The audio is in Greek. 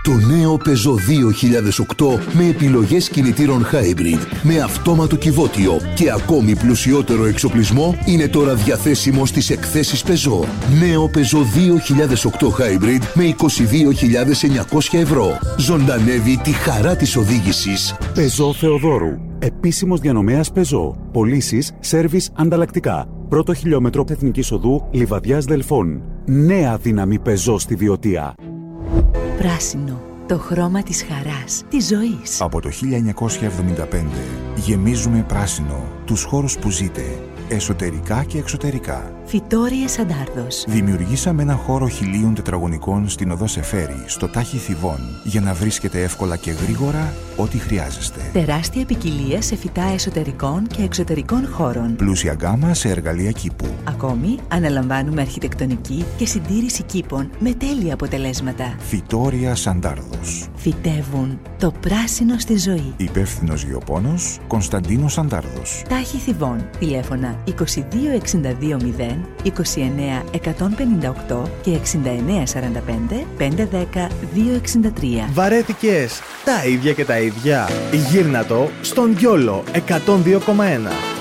Το νέο Peugeot 2008 με επιλογές κινητήρων hybrid, με αυτόματο κυβότιο και ακόμη πλουσιότερο εξοπλισμό είναι τώρα διαθέσιμο στις εκθέσεις Peugeot. Νέο Peugeot 2008 hybrid με 22.900 ευρώ. Ζωντανεύει τη χαρά της οδήγησης. Peugeot Θεοδόρου. Επίσημος διανομέας Peugeot. Πωλήσεις, σέρβις, ανταλλακτικά. Πρώτο χιλιόμετρο Εθνικής Οδού Λιβαδιάς Δελφών. Νέα δύναμη Peugeot στη Βιωτία. Πράσινο. Το χρώμα της χαράς, της ζωής. Από το 1975 γεμίζουμε πράσινο τους χώρους που ζείτε, εσωτερικά και εξωτερικά. Φυτόριες Αντάρδος. Δημιουργήσαμε ένα χώρο 1.000 τετραγωνικών στην οδό Σεφέρη, στο Τάχι Θηβών, για να βρίσκετε εύκολα και γρήγορα ό,τι χρειάζεστε. Τεράστια ποικιλία σε φυτά εσωτερικών και εξωτερικών χώρων. Πλούσια γκάμα σε εργαλεία κήπου. Ακόμη, αναλαμβάνουμε αρχιτεκτονική και συντήρηση κήπων με τέλεια αποτελέσματα. Φυτόρια Αντάρδος. Φυτεύουν το πράσινο στη ζωή. Υπεύθυνος γεωπόνος Κωνσταντίνος Αντάρδος. Τάχι Θηβών. Τηλέφωνα 22620 29 158 και 6945 510 263. Βαρέθηκες τα ίδια και τα ίδια? Γύρνα το στον Γιόλο 102,1.